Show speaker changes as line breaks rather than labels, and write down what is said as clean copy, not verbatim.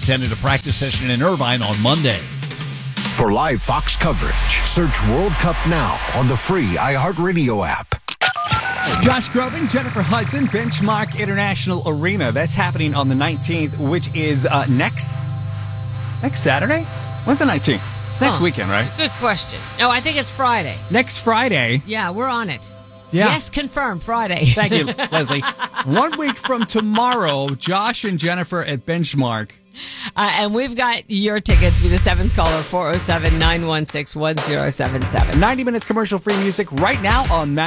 attended a practice session in Irvine on Monday.
For live Fox coverage, search World Cup now on the free iHeartRadio app.
Josh Groban, Jennifer Hudson, Benchmark International Arena. That's happening on the 19th, which is next Saturday? When's the 19th? It's next weekend, right?
Good question. No, I think it's Friday.
Next Friday.
Yeah, we're on it.
Yeah.
Yes, confirmed, Friday.
Thank you, Leslie. 1 week from tomorrow, Josh and Jennifer at Benchmark.
And we've got your tickets. Be the 7th caller, 407-916-1077.
90 minutes commercial-free music right now on